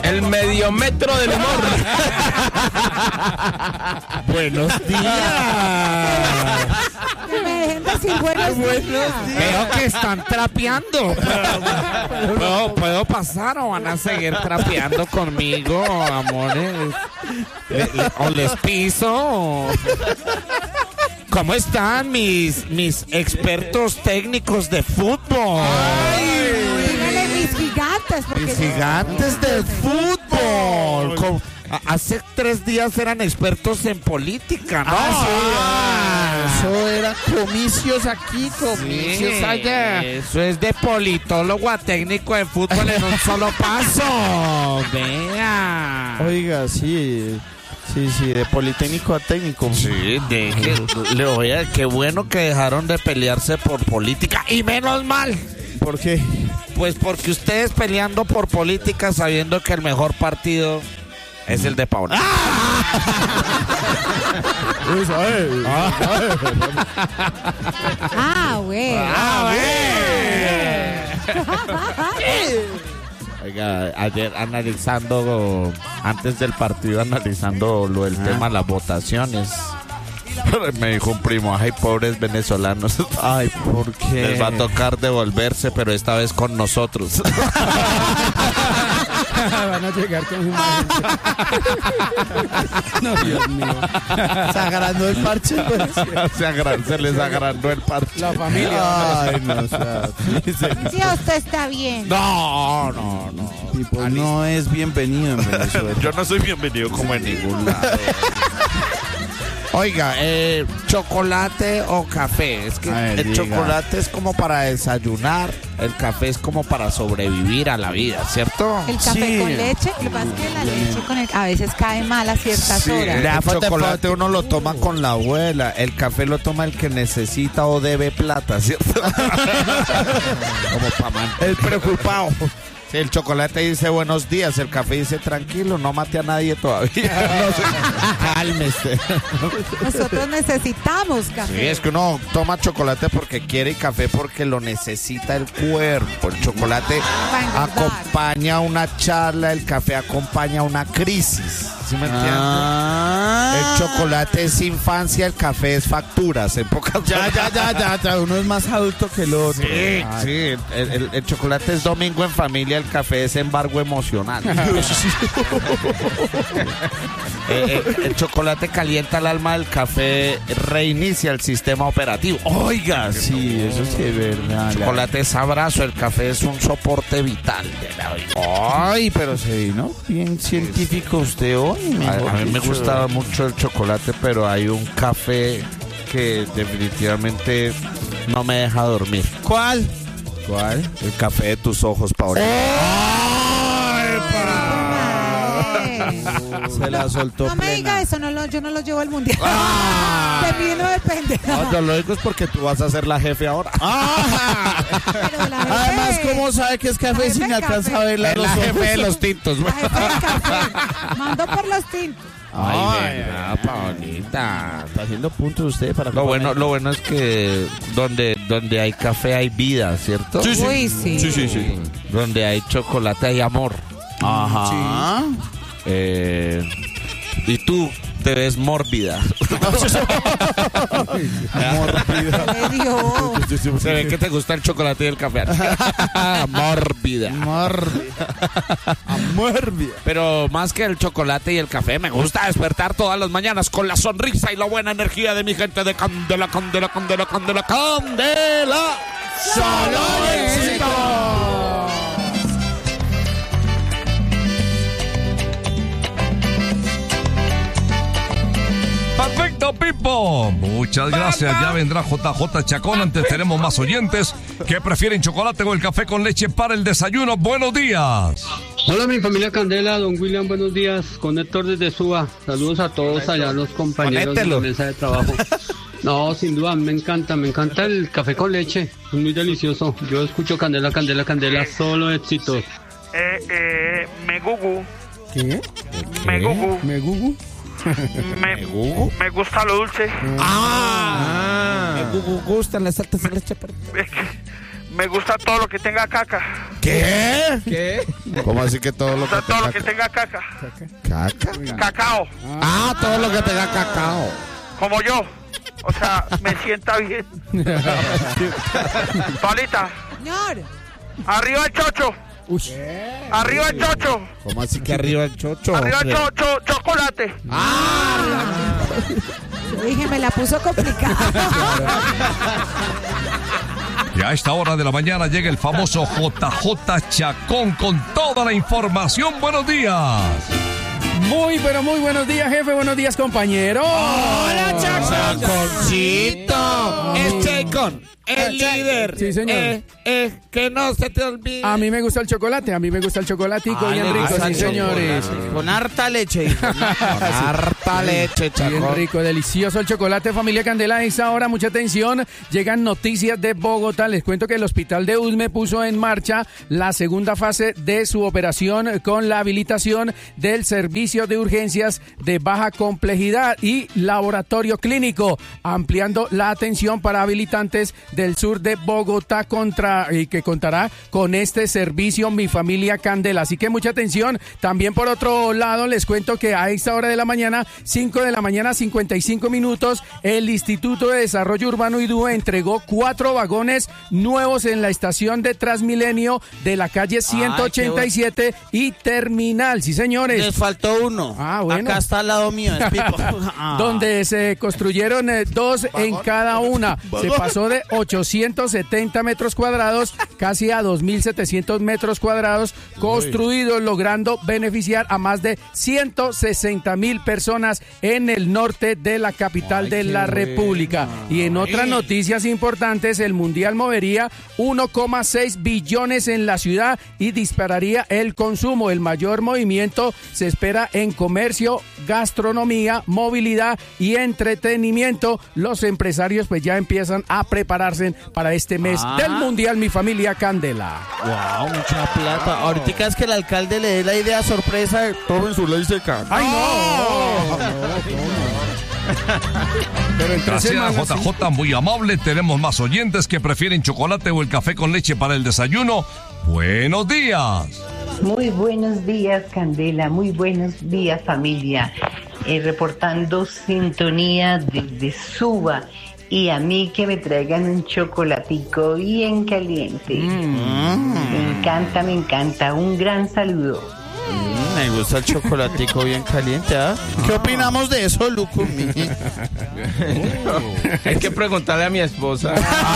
El mediometro del humor. Buenos días. Que me dejen decir buenos días. Veo que están trapeando. ¿Puedo pasar o van a seguir trapeando conmigo, amores? ¿O les piso? ¿Cómo están mis expertos técnicos de fútbol? Dígale mis gigantes. Mis gigantes del fútbol. Hace 3 días eran expertos en política, ¿no? Eso era comicios aquí, comicios allá. Eso es de politólogo a técnico de fútbol en un solo paso. Vea. Oiga, sí, de politécnico a técnico. Sí, qué bueno que dejaron de pelearse por política. Y menos mal. ¿Por qué? Pues porque ustedes peleando por política sabiendo que el mejor partido es el de Paola. Oiga, ayer antes del partido, analizando lo del tema de las votaciones, me dijo un primo, ay, pobres venezolanos. Ay, ¿por qué? Les va a tocar devolverse, pero esta vez con nosotros. Van a llegar con su madre. No, Dios mío. Se agrandó el parche, pues. Se les agrandó el parche. La familia. Ay, no, o sea, Sí, usted está bien. No. Tipo, no es bienvenido en Venezuela. Yo no soy bienvenido como en ningún lado. Oiga, ¿chocolate o café? Es que el chocolate es como para desayunar, el café es como para sobrevivir a la vida, ¿cierto? El café con leche, lo que pasa es que la leche a veces cae mal a ciertas horas. El chocolate uno lo toma con la abuela, el café lo toma el que necesita o debe plata, ¿cierto? Como el preocupado. Sí, el chocolate dice buenos días, el café dice tranquilo, no mate a nadie todavía. Cálmese. Nosotros necesitamos café. Sí, es que uno toma chocolate porque quiere y café porque lo necesita el cuerpo. El chocolate acompaña una charla, el café acompaña una crisis. ¿Sí me entiendes? El chocolate es infancia, el café es facturas. En pocas Ya. Uno es más adulto que el otro. Sí. El chocolate es domingo en familia, el café es embargo emocional. El chocolate calienta el alma, el café reinicia el sistema operativo. Oiga, sí, eso sí es verdad. El chocolate es abrazo, el café es un soporte vital de la vida. Ay, pero se vino bien científico usted hoy. A mí me gustaba mucho el chocolate, pero hay un café que definitivamente no me deja dormir. ¿Cuál? El café de tus ojos, Paola. Se la soltó. No me diga eso, yo no lo llevo al mundial. De mí no depende. No, yo lo digo es porque tú vas a ser la jefe ahora. Pero la jefe, además, ¿cómo sabe que es café si me alcanza a ver la jefe de los tintos? La jefe del café. Mando por los tintos. Ay, verdad, Paolita. Está haciendo puntos usted para lo bueno es que donde hay café hay vida, ¿cierto? Sí. Uy, sí. Donde hay chocolate hay amor. Ajá. Y tú te ves mórbida. Mórbida. Se ve que te gusta el chocolate y el café. Mórbida. Pero más que el chocolate y el café, me gusta despertar todas las mañanas con la sonrisa y la buena energía de mi gente de Candela. ¡Solo éxito! Perfecto, Pipo. Muchas gracias. Ya vendrá JJ Chacón. Antes tenemos más oyentes que prefieren chocolate o el café con leche para el desayuno. Buenos días. Hola, mi familia Candela, don William, buenos días. Con Héctor desde Suba. Saludos a todos allá, los compañeros de la mesa de trabajo. No, sin duda, me encanta el café con leche. Es muy delicioso. Yo escucho Candela, solo éxitos. Me gugu. ¿Qué? Me gugu. ¿Me gugu? Me gusta lo dulce. Me gustan las altas en leche. Me gusta todo lo que tenga caca. ¿Qué? ¿Qué? ¿Cómo así que todo lo O sea, que todo tenga lo que tenga caca. caca? Cacao. Ah, todo lo que tenga cacao. Como yo. O sea, me sienta bien. Palita, Señor. arriba el chocho. Arriba el chocho. ¿Cómo así que arriba el chocho? Arriba el chocolate. Yo dije, me la puso complicada. Y a esta hora de la mañana llega el famoso JJ Chacón con toda la información. Buenos días. Muy, pero muy buenos días, jefe. Buenos días, compañero. ¡Hola, Chaconcito! Es Chacón, el líder. Sí, señor. Que no se te olvide. A mí me gusta el chocolate. A mí me gusta el chocolatico bien rico, sí, señores. Con harta leche. Harta leche, Bien Chacón. rico, delicioso el chocolate, familia Candela. A esta hora, mucha atención. Llegan noticias de Bogotá. Les cuento que el hospital de Usme puso en marcha la segunda fase de su operación con la habilitación del servicio de urgencias de baja complejidad y laboratorio clínico, ampliando la atención para habilitantes del sur de Bogotá y que contará con este servicio Mi Familia Candela. Así que mucha atención. También por otro lado les cuento que a esta hora de la mañana, 5 de la mañana, 55 minutos, el Instituto de Desarrollo Urbano IDUE entregó 4 vagones nuevos en la estación de Transmilenio de la calle 187 y Terminal. Sí, señores. Les faltó uno. Ah, bueno. Acá está al lado mío, el Pipo. Donde se construyeron 2 en cada una. Se pasó de 870 metros cuadrados casi a 2.700 metros cuadrados construidos, logrando beneficiar a más de 160.000 personas en el norte de la capital de la República. Y en otras noticias importantes, el Mundial movería 1,6 billones en la ciudad y dispararía el consumo. El mayor movimiento se espera en comercio, gastronomía, movilidad y entretenimiento. Los empresarios pues ya empiezan a prepararse para este mes del Mundial Mi Familia Candela. Wow, mucha plata. Ahorita es que el alcalde le dé la idea sorpresa, tomen su ley seca. ¡Ay, no! Pero entre Gracias, semanas, JJ, muy amable. Tenemos más oyentes que prefieren chocolate o el café con leche para el desayuno. Buenos días. Muy buenos días, Candela. Muy buenos días, familia. Reportando sintonía desde Suba. Y a mí que me traigan un chocolatico bien caliente. Me encanta. Un gran saludo. Me gusta el chocolatico bien caliente, ¿ah? ¿Qué opinamos de eso, Lucumi? Hay que preguntarle a mi esposa.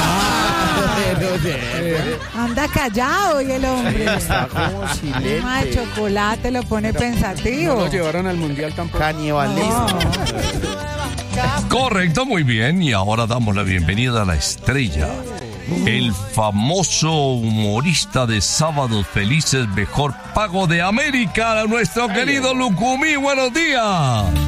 Anda callado y el hombre. Está como silente. Tema de chocolate lo pone pensativo. no lo llevaron al Mundial tampoco. Canibalismo. Correcto, muy bien. Y ahora damos la bienvenida a la estrella. El famoso humorista de Sábados Felices, mejor pago de América, nuestro querido Lucumí. Buenos días.